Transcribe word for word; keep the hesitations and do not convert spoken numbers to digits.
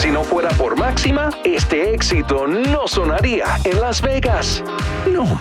Si no fuera por Máxima, este éxito no sonaría en Las Vegas. No,